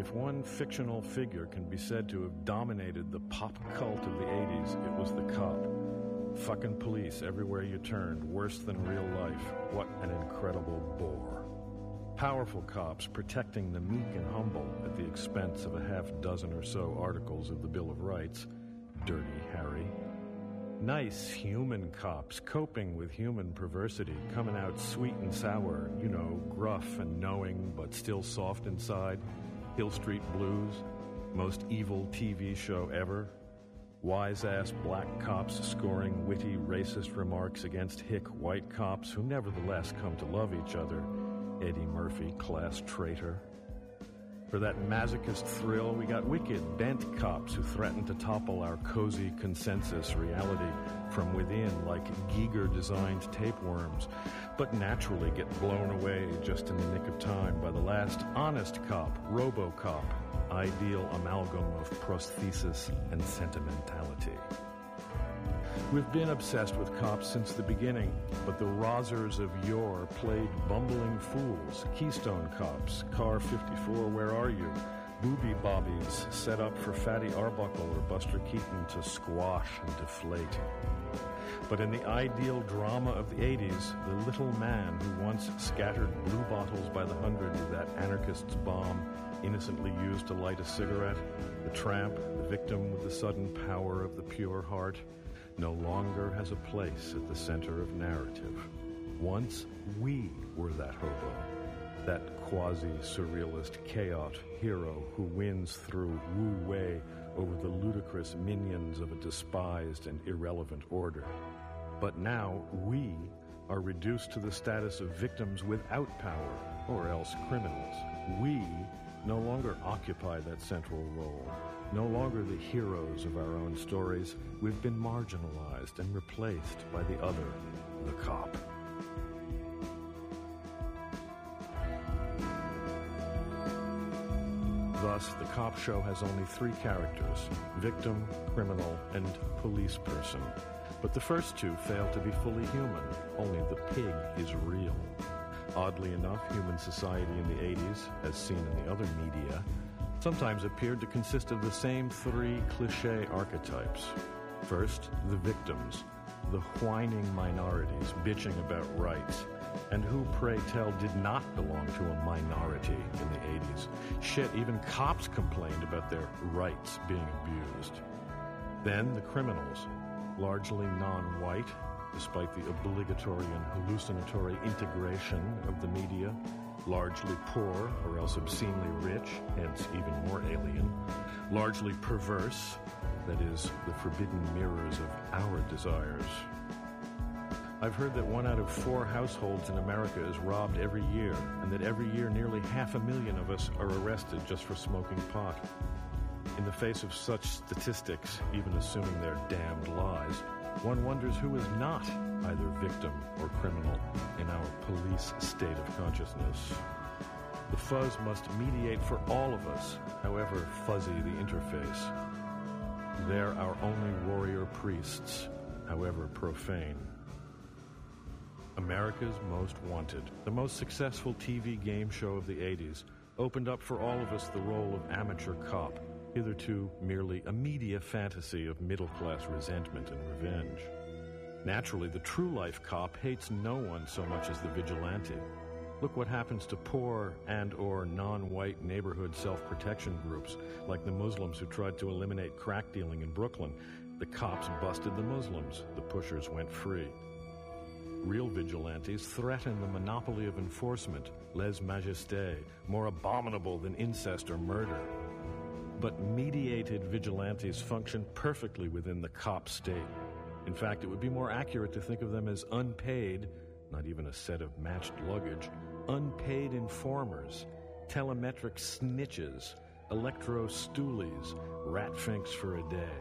If one fictional figure can be said to have dominated the pop cult of the 80s, it was the cop. Fucking police everywhere you turned, worse than real life. What an incredible bore. Powerful cops protecting the meek and humble at the expense of a half dozen or so articles of the Bill of Rights. Dirty Harry. Nice human cops coping with human perversity, coming out sweet and sour, you know, gruff and knowing but still soft inside. Hill Street Blues, most evil TV show ever. Wise-ass black cops scoring witty racist remarks against hick white cops who nevertheless come to love each other. Eddie Murphy, class traitor. For that masochist thrill, we got wicked, bent cops who threaten to topple our cozy consensus reality from within like Giger-designed tapeworms, but naturally get blown away just in the nick of time by the last honest cop, RoboCop, ideal amalgam of prosthesis and sentimentality. We've been obsessed with cops since the beginning, but the Rozzers of yore played bumbling fools, Keystone Cops, Car 54, Where Are You? Booby Bobbies set up for Fatty Arbuckle or Buster Keaton to squash and deflate. But in the ideal drama of the 80s, the little man who once scattered blue bottles by the hundred with that anarchist's bomb, innocently used to light a cigarette, the tramp, the victim with the sudden power of the pure heart, no longer has a place at the center of narrative. Once we were that hobo, that quasi-surrealist chaot hero who wins through wu-wei over the ludicrous minions of a despised and irrelevant order. But now we are reduced to the status of victims without power, or else criminals. We no longer occupy that central role. No longer the heroes of our own stories, we've been marginalized and replaced by the other, the cop. Thus, the cop show has only three characters: victim, criminal, and police person. But the first two fail to be fully human. Only the pig is real. Oddly enough, human society in the 80s, as seen in the other media, sometimes appeared to consist of the same three cliché archetypes. First, the victims, the whining minorities bitching about rights, and who, pray tell, did not belong to a minority in the 80s. Shit, even cops complained about their rights being abused. Then the criminals, largely non-white, despite the obligatory and hallucinatory integration of the media, largely poor or else obscenely rich, hence even more alien, largely perverse, that is, the forbidden mirrors of our desires. I've heard that 1 out of 4 households in America is robbed every year, and that every year nearly 500,000 of us are arrested just for smoking pot. In the face of such statistics, even assuming they're damned lies, one wonders who is not either victim or criminal in our police state of consciousness. The fuzz must mediate for all of us, however fuzzy the interface. They're our only warrior priests, however profane. America's Most Wanted, the most successful TV game show of the 80s, opened up for all of us the role of amateur cop, hitherto merely a media fantasy of middle-class resentment and revenge. Naturally, the true-life cop hates no one so much as the vigilante. Look what happens to poor and or non-white neighborhood self-protection groups, like the Muslims who tried to eliminate crack dealing in Brooklyn. The cops busted the Muslims. The pushers went free. Real vigilantes threaten the monopoly of enforcement, lèse-majesté, more abominable than incest or murder. But mediated vigilantes function perfectly within the cop state. In fact, it would be more accurate to think of them as unpaid, not even a set of matched luggage, unpaid informers, telemetric snitches, electro-stoolies, rat-finks for a day.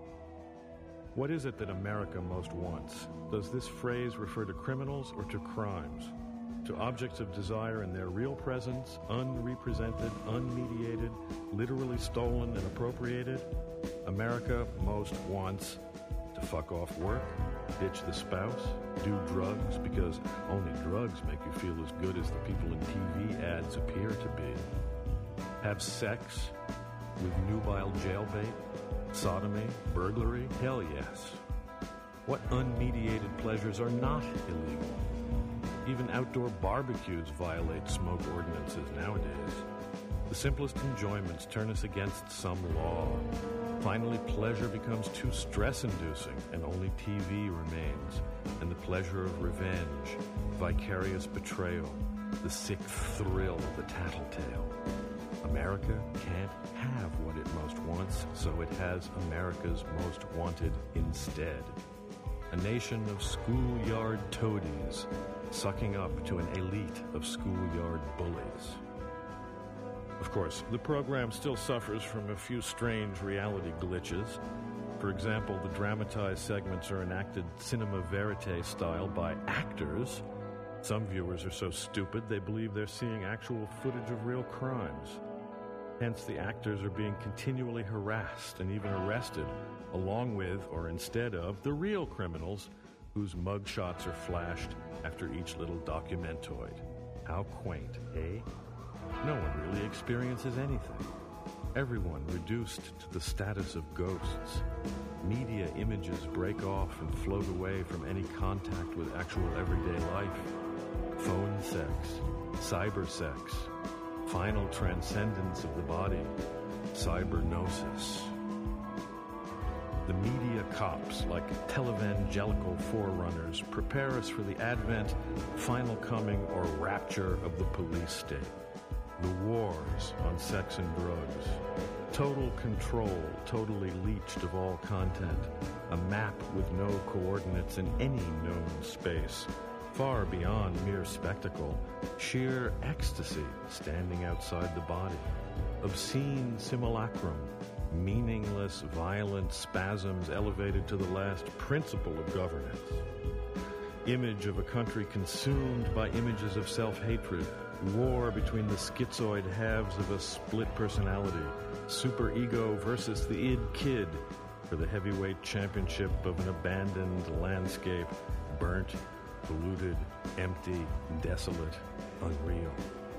What is it that America most wants? Does this phrase refer to criminals or to crimes? To objects of desire in their real presence, unrepresented, unmediated, literally stolen and appropriated? America most wants to fuck off work, ditch the spouse, do drugs because only drugs make you feel as good as the people in TV ads appear to be. Have sex with nubile jailbait? Sodomy? Burglary? Hell yes. What unmediated pleasures are not illegal? Even outdoor barbecues violate smoke ordinances nowadays. The simplest enjoyments turn us against some law. Finally, pleasure becomes too stress-inducing, and only TV remains. And the pleasure of revenge, vicarious betrayal, the sick thrill of the tattletale. America can't have what it most wants, so it has America's most wanted instead. A nation of schoolyard toadies sucking up to an elite of schoolyard bullies. Of course, the program still suffers from a few strange reality glitches. For example, the dramatized segments are enacted cinema verite style by actors. Some viewers are so stupid they believe they're seeing actual footage of real crimes. Hence, the actors are being continually harassed and even arrested, along with, or instead of, the real criminals whose mugshots are flashed after each little documentoid. How quaint, eh? No one really experiences anything. Everyone reduced to the status of ghosts. Media images break off and float away from any contact with actual everyday life. Phone sex, cyber sex, final transcendence of the body, cybergnosis. The media cops, like televangelical forerunners, prepare us for the advent, final coming, or rapture of the police state. The wars on sex and drugs. Total control, totally leached of all content. A map with no coordinates in any known space. Far beyond mere spectacle. Sheer ecstasy standing outside the body. Obscene simulacrum. Meaningless, violent spasms elevated to the last principle of governance. Image of a country consumed by images of self-hatred. War between the schizoid halves of a split personality. Superego versus the id kid for the heavyweight championship of an abandoned landscape. Burnt, polluted, empty, desolate, unreal.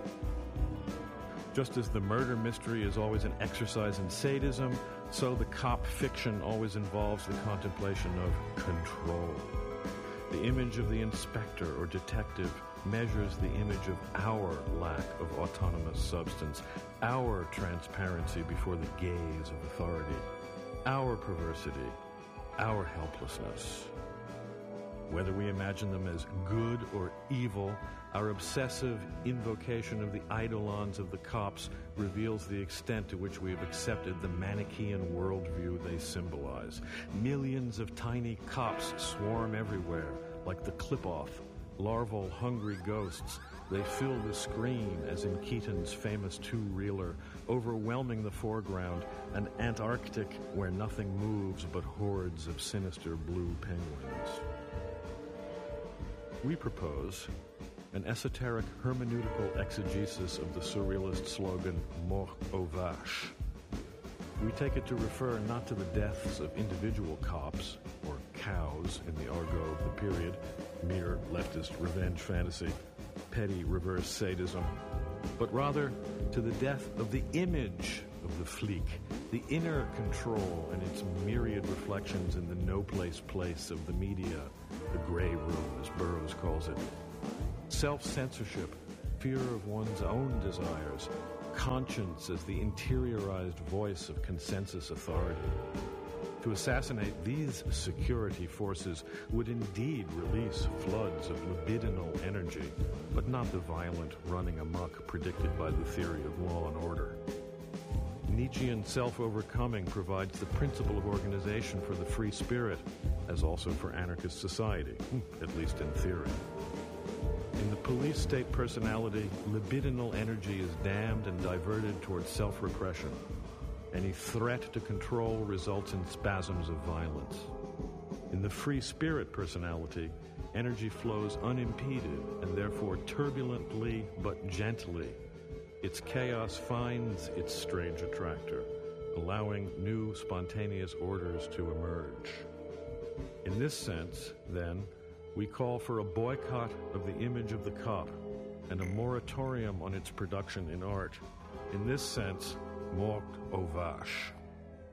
Just as the murder mystery is always an exercise in sadism, so the cop fiction always involves the contemplation of control. The image of the inspector or detective measures the image of our lack of autonomous substance, our transparency before the gaze of authority, our perversity, our helplessness. Whether we imagine them as good or evil, our obsessive invocation of the eidolons of the cops reveals the extent to which we have accepted the Manichaean worldview they symbolize. Millions of tiny cops swarm everywhere, like the clip-off, larval, hungry ghosts. They fill the screen, as in Keaton's famous two-reeler, overwhelming the foreground, and Antarctic, where nothing moves but hordes of sinister blue penguins. We propose an esoteric hermeneutical exegesis of the surrealist slogan, Mort aux vaches. We take it to refer not to the deaths of individual cops, or cows in the argot of the period, mere leftist revenge fantasy, petty reverse sadism, but rather to the death of the image of the flic, the inner control and its myriad reflections in the no-place place of the media, the gray room, as Burroughs calls it. Self-censorship, fear of one's own desires, conscience as the interiorized voice of consensus authority. To assassinate these security forces would indeed release floods of libidinal energy, but not the violent running amok predicted by the theory of law and order. Nietzschean self-overcoming provides the principle of organization for the free spirit, as also for anarchist society, at least in theory. In the police state personality, libidinal energy is damned and diverted towards self-repression. Any threat to control results in spasms of violence. In the free spirit personality, energy flows unimpeded and therefore turbulently but gently. Its chaos finds its strange attractor, allowing new spontaneous orders to emerge. In this sense, then, we call for a boycott of the image of the cop, and a moratorium on its production in art. In this sense, mort aux vaches.